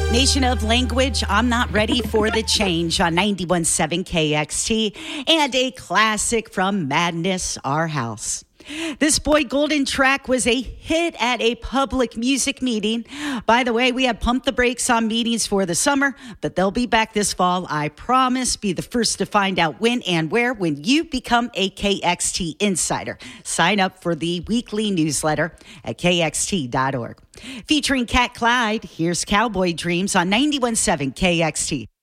Nation of Language, I'm Not Ready for the Change on 91.7 KXT, and a classic from Madness, Our House. This Boy Golden track was a hit at a public music meeting. By the way, we have pumped the brakes on meetings for the summer, but they'll be back this fall. I promise. Be the first to find out when and where when you become a KXT insider. Sign up for the weekly newsletter at kxt.org. Featuring Cat Clyde, here's Cowboy Dreams on 91.7 KXT.